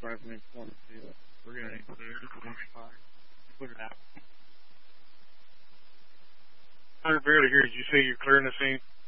surprisingly important to do it. We're going to clear the 25. Put it out. I barely hear you. Did you say you're clearing the scene?